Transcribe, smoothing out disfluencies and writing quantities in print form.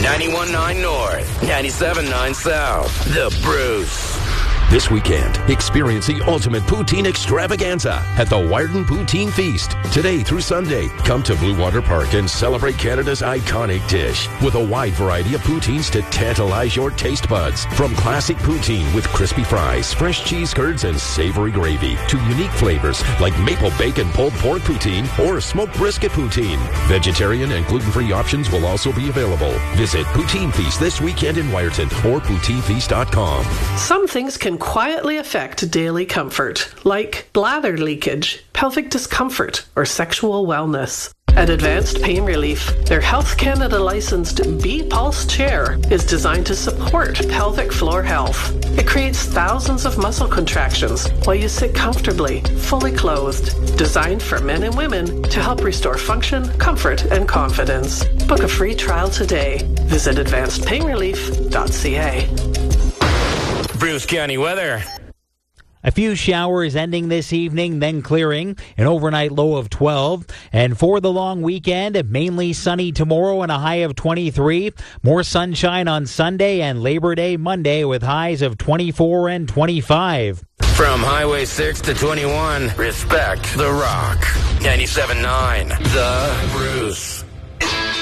91.9 North, 97.9 South. The Bruce. This weekend, experience the ultimate poutine extravaganza at the Wyerton Poutine Feast. Today through Sunday, come to Blue Water Park and celebrate Canada's iconic dish with a wide variety of poutines to tantalize your taste buds. From classic poutine with crispy fries, fresh cheese curds, and savory gravy to unique flavors like maple bacon pulled pork poutine or smoked brisket poutine. Vegetarian and gluten-free options will also be available. Visit Poutine Feast this weekend in Wyerton or poutinefeast.com. Some things can quietly affect daily comfort, like bladder leakage, pelvic discomfort, or sexual wellness. At Advanced Pain Relief, their Health Canada licensed B-Pulse chair is designed to support pelvic floor health. It creates thousands of muscle contractions while you sit comfortably, fully clothed. Designed for men and women to help restore function, comfort, and confidence. Book a free trial today. Visit advancedpainrelief.ca. Bruce County weather. A few showers ending this evening, then clearing. An overnight low of 12. And for the long weekend, mainly sunny tomorrow and a high of 23. More sunshine on Sunday and Labor Day Monday with highs of 24 and 25. From Highway 6 to 21, respect the rock. 97.9, The Bruce.